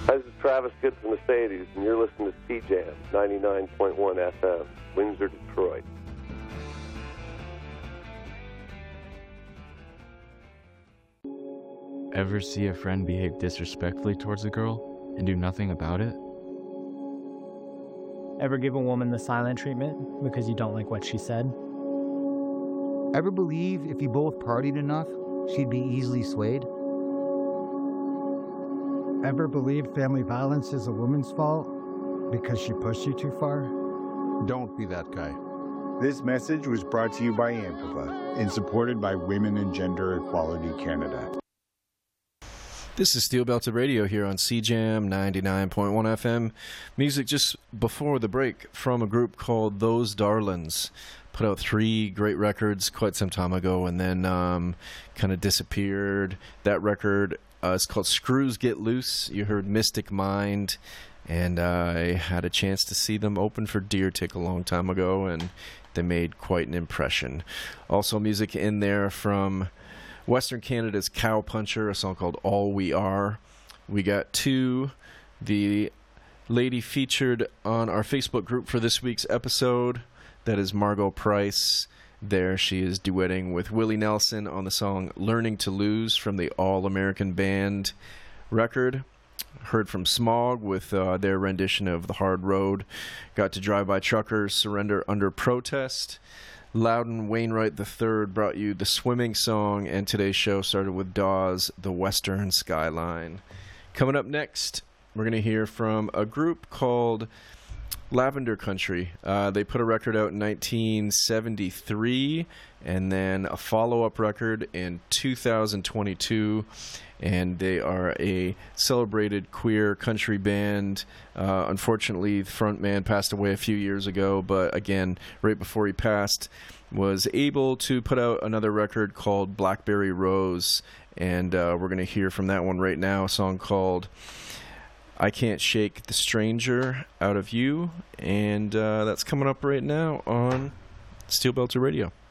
Hi, this is Travis Good from Mercedes, and you're listening to C-Jam 99.1 FM, Windsor, Detroit. Ever see a friend behave disrespectfully towards a girl and do nothing about it? Ever give a woman the silent treatment because you don't like what she said? Ever believe if you both partied enough, she'd be easily swayed? Ever believe family violence is a woman's fault because she pushed you too far? Don't be that guy. This message was brought to you by AMPAVA and supported by Women and Gender Equality Canada. This is Steel Belted Radio here on CJAM 99.1 FM. Music just before the break from a group called Those Darlings. Put out 3 great records quite some time ago and then kind of disappeared. That record is called Screws Get Loose. You heard Mystic Mind. And I had a chance to see them open for Deer Tick a long time ago, and they made quite an impression. Also music in there from Western Canada's Cow Puncher, a song called All We Are. We got 2. The lady featured on our Facebook group for this week's episode, that is Margot Price. There she is duetting with Willie Nelson on the song Learning to Lose from the All American Band record. Heard from Smog with their rendition of The Hard Road. Got to Drive By Truckers, Surrender Under Protest. Loudon Wainwright III brought you the Swimming Song, and today's show started with Dawes, The Western Skyline. Coming up next, we're going to hear from a group called Lavender Country. They put a record out in 1973 and then a follow-up record in 2022, and they are a celebrated queer country band. Unfortunately, the frontman passed away a few years ago, but again, right before he passed, was able to put out another record called Blackberry Rose, and we're going to hear from that one right now, a song called I Can't Shake the Stranger Out of You, and that's coming up right now on Steel Belter Radio.